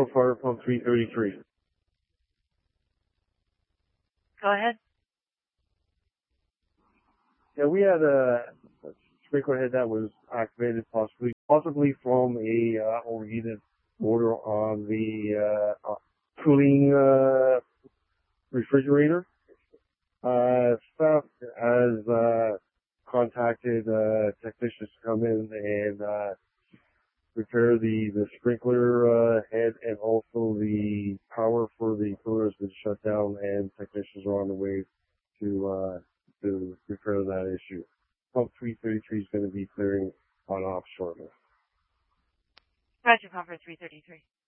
Central Fire Pump 333. Go ahead. Yeah, we had a sprinkler head that was activated possibly from a overheated motor on the cooling refrigerator. Staff has contacted technicians to come in and repair the sprinkler head, and also the power for the cooler has been shut down, and technicians are on the way to repair that issue. Pump 333 is going to be clearing on off shortly. Roger, Pump 333.